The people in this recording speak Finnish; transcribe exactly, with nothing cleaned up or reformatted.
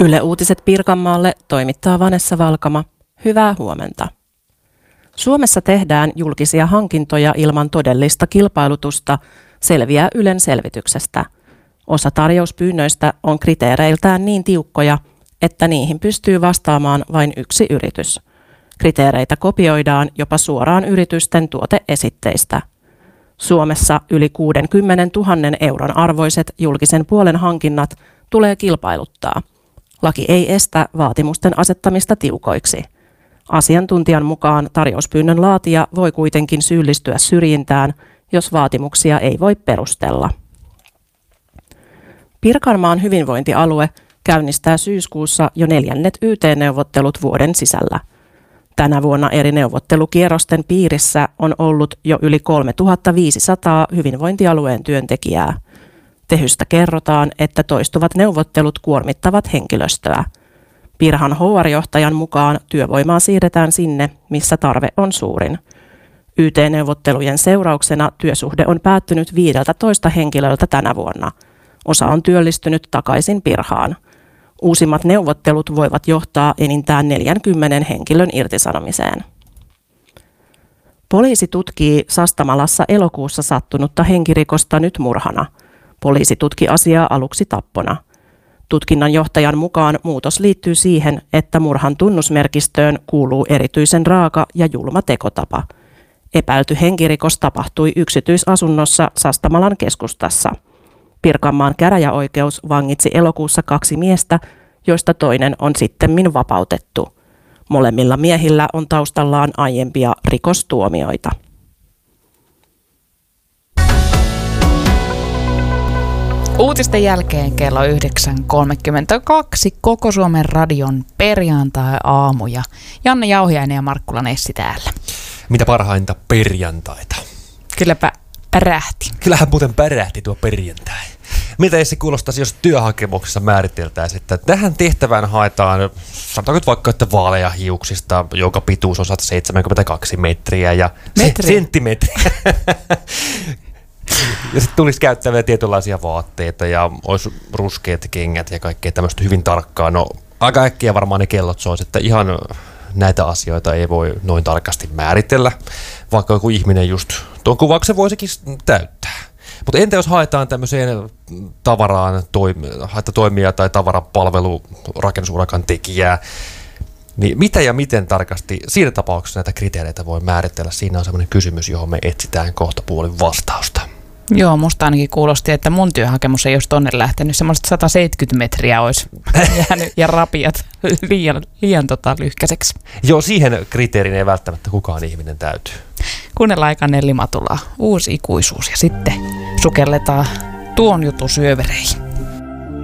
Yle Uutiset Pirkanmaalle toimittaa Vanessa Valkama. Hyvää huomenta. Suomessa tehdään julkisia hankintoja ilman todellista kilpailutusta, selviää Ylen selvityksestä. Osa tarjouspyynnöistä on kriteereiltään niin tiukkoja, että niihin pystyy vastaamaan vain yksi yritys. Kriteereitä kopioidaan jopa suoraan yritysten tuoteesitteistä. Suomessa yli kuusikymmentätuhatta euron arvoiset julkisen puolen hankinnat tulee kilpailuttaa. Laki ei estä vaatimusten asettamista tiukoiksi. Asiantuntijan mukaan tarjouspyynnön laatija voi kuitenkin syyllistyä syrjintään, jos vaatimuksia ei voi perustella. Pirkanmaan hyvinvointialue käynnistää syyskuussa jo neljännet Y T-neuvottelut vuoden sisällä. Tänä vuonna eri neuvottelukierrosten piirissä on ollut jo yli kolmetuhattaviisisataa hyvinvointialueen työntekijää. Tehystä kerrotaan, että toistuvat neuvottelut kuormittavat henkilöstöä. Pirhan H R-johtajan mukaan työvoimaa siirretään sinne, missä tarve on suurin. Y T-neuvottelujen seurauksena työsuhde on päättynyt viisitoista henkilöltä tänä vuonna. Osa on työllistynyt takaisin Pirhaan. Uusimmat neuvottelut voivat johtaa enintään neljänkymmenen henkilön irtisanomiseen. Poliisi tutkii Sastamalassa elokuussa sattunutta henkirikosta nyt murhana. Poliisi tutki asiaa aluksi tappona. Tutkinnan johtajan mukaan muutos liittyy siihen, että murhan tunnusmerkistöön kuuluu erityisen raaka ja julma tekotapa. Epäilty henkirikos tapahtui yksityisasunnossa Sastamalan keskustassa. Pirkanmaan käräjäoikeus vangitsi elokuussa kaksi miestä, joista toinen on sittemmin vapautettu. Molemmilla miehillä on taustallaan aiempia rikostuomioita. Uutisten jälkeen kello yhdeksän kolmekymmentäkaksi Koko Suomen radion perjantai-aamu ja Janne Jauhiainen ja Markkula Nessi täällä. Mitä parhainta perjantaita? Kylläpä pärähti. Kyllähän muuten pärähti tuo perjantai. Mitä se kuulostaisi, jos työhakemuksessa määriteltäisiin, että tähän tehtävään haetaan, sanotaanko nyt vaikka, että vaaleja hiuksista, jonka pituus on sata seitsemänkymmentäkaksi metriä ja Metriä? senttimetriä. Ja sitten tulisi käyttää vielä tietynlaisia vaatteita ja olisi ruskeat kengät ja kaikkea tämmöistä hyvin tarkkaa. No aika äkkiä varmaan ne kellot sois, että ihan näitä asioita ei voi noin tarkasti määritellä, vaikka joku ihminen just tuon kuvauksen voisikin täyttää. Mutta entä jos haetaan tämmöiseen tavaraan toimi- toimijaa tai tavarapalvelu rakennusurakan tekijää, niin mitä ja miten tarkasti siinä tapauksessa näitä kriteereitä voi määritellä? Siinä on semmoinen kysymys, johon me etsitään kohta puolin vastausta. Joo, musta ainakin kuulosti, että mun työhakemus ei olisi tonne lähtenyt. Semmoiset sata seitsemänkymmentä metriä olisi jäänyt ja rapiat liian, liian tota lyhkäiseksi. Joo, siihen kriteeriin ei välttämättä kukaan ihminen täytyy. Kuunnellaan aika Nelli Matulaa, Uusi ikuisuus ja sitten sukelletaan tuon jutun syövereihin.